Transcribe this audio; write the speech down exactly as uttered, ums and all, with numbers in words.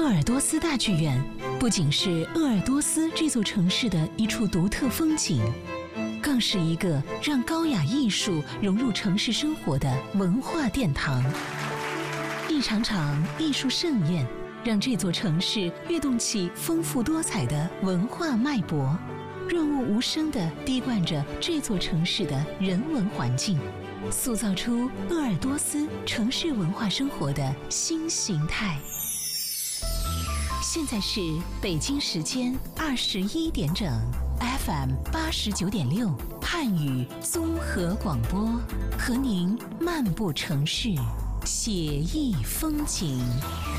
鄂尔多斯大剧院不仅是鄂尔多斯这座城市的一处独特风景，更是一个让高雅艺术融入城市生活的文化殿堂。一场场艺术盛宴，让这座城市跃动起丰富多彩的文化脉搏，润物无声地滴灌着这座城市的人文环境，塑造出鄂尔多斯城市文化生活的新形态。现在是北京时间二十一点整 ，F M 八十九点六汉语综合广播，和您漫步城市，写意风景。